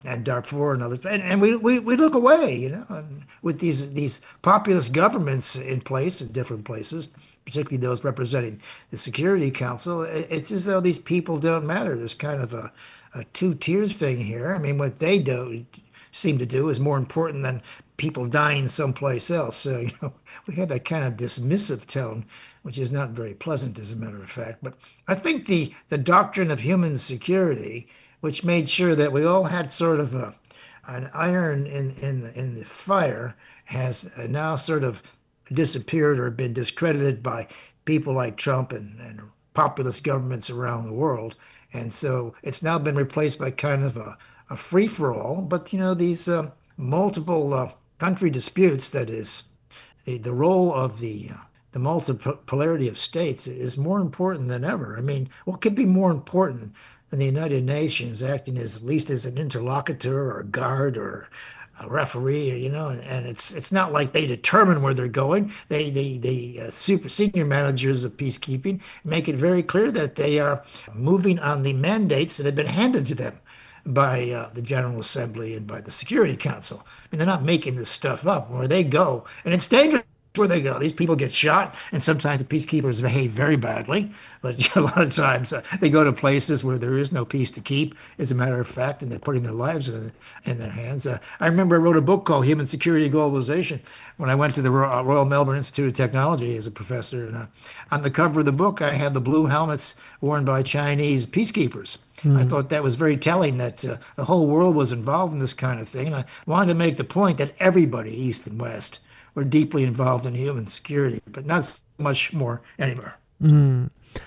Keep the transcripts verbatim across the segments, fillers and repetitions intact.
and Darfur and others. And, and we, we, we look away, you know, and with these these populist governments in place in different places, particularly those representing the Security Council. It's as though these people don't matter. There's kind of a, a two-tiers thing here. I mean, what they do seem to do is more important than people dying someplace else. So, you know, we have that kind of dismissive tone, which is not very pleasant, as a matter of fact. But I think the the doctrine of human security, which made sure that we all had sort of a an iron in in the, in the fire, has now sort of disappeared or been discredited by people like Trump and, and populist governments around the world. And so it's now been replaced by kind of a, a free-for-all. But, you know, these uh, multiple uh, country disputes, that is, the, the role of the uh, the multipolarity of states is more important than ever. I mean, what could be more important than the United Nations acting as at least as an interlocutor or a guard or a referee, you know, and, and it's it's not like they determine where they're going. They they they uh, super senior managers of peacekeeping make it very clear that they are moving on the mandates that have been handed to them by uh, the General Assembly and by the Security Council. I mean, they're not making this stuff up. Where they go, and it's dangerous where they go. These people get shot, and sometimes the peacekeepers behave very badly. But a lot of times uh, they go to places where there is no peace to keep, as a matter of fact, and they're putting their lives in, in their hands. Uh, I remember I wrote a book called Human Security and Globalization when I went to the Royal, Royal Melbourne Institute of Technology as a professor. And uh, on the cover of the book, I had the blue helmets worn by Chinese peacekeepers. I Mm. thought that was very telling that uh, the whole world was involved in this kind of thing. And I wanted to make the point that everybody, East and West, were deeply involved in human security, but not so much more anymore. Mm.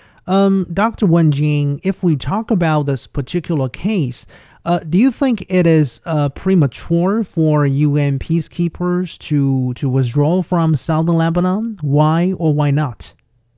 Um, doctor Wen Jing, if we talk about this particular case, uh, do you think it is uh, premature for U N peacekeepers to to withdraw from southern Lebanon? Why or why not?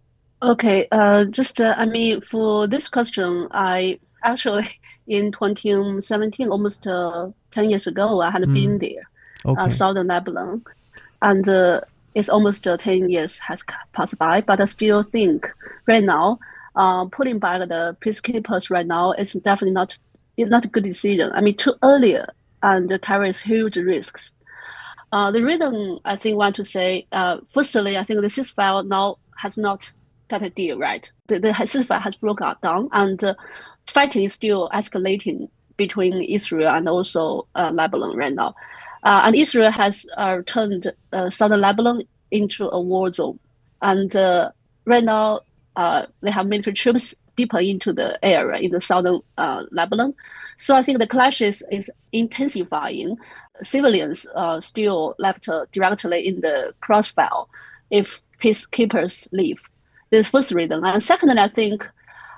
Okay, uh, just uh, I mean, for this question, I actually in twenty seventeen, almost uh, ten years ago, I had been Mm. there, uh, Okay. southern Lebanon, and uh, it's almost uh, ten years has ca- passed by. But I still think right now, uh, putting back the peacekeepers right now is definitely not it's not a good decision. I mean, too early and carries huge risks. Uh, the reason I think want to say, uh, firstly, I think the ceasefire now has not got a deal right. The, the ceasefire has broken down, and uh, fighting is still escalating between Israel and also uh, Lebanon right now. Uh, and Israel has uh, turned uh, southern Lebanon into a war zone, and uh, right now uh, they have military troops deeper into the area in the southern uh, Lebanon. So I think the clashes is intensifying. Civilians are still left uh, directly in the crossfire if peacekeepers leave. This is first reason. And secondly, I think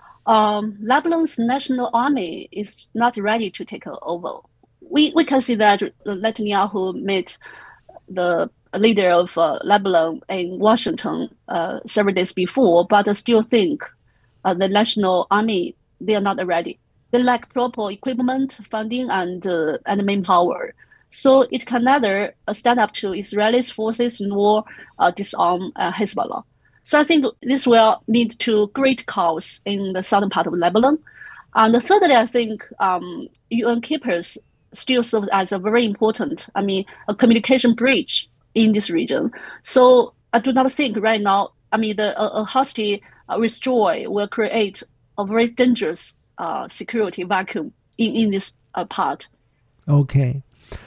um, Lebanon's national army is not ready to take over. We we can see that Netanyahu met the leader of uh, Lebanon in Washington uh, several days before, but I still think uh, the national army they are not ready. They lack proper equipment, funding, and uh, and manpower. So it can neither uh, stand up to Israeli forces nor uh, disarm uh, Hezbollah. So I think this will lead to great chaos in the southern part of Lebanon. And thirdly, I think um, U N keepers still serve as a very important, I mean, a communication bridge in this region. So I do not think right now, I mean, the a, a hasty uh, withdrawal will create a very dangerous uh, security vacuum in, in this uh, part. Okay.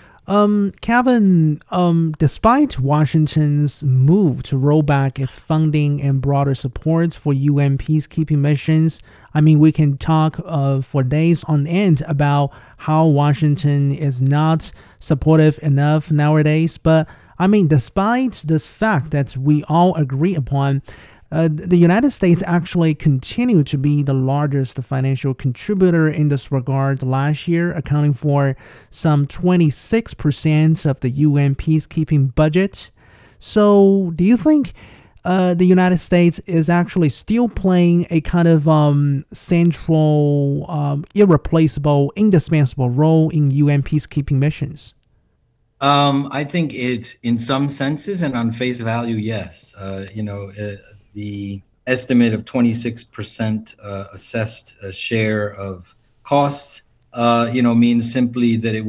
Um, Kevin, um, despite Washington's move to roll back its funding and broader support for U N peacekeeping missions, I mean, we can talk uh, for days on end about how Washington is not supportive enough nowadays. But I mean, despite this fact that we all agree upon, uh, the United States actually continued to be the largest financial contributor in this regard last year, accounting for some twenty-six percent of the U N peacekeeping budget. So, do you think uh, the United States is actually still playing a kind of um, central, um, irreplaceable, indispensable role in U N peacekeeping missions? Um, I think it, in some senses and on face value, yes. Uh, you know, uh, the estimate of twenty-six percent uh, assessed uh, share of costs, uh, you know, means simply that it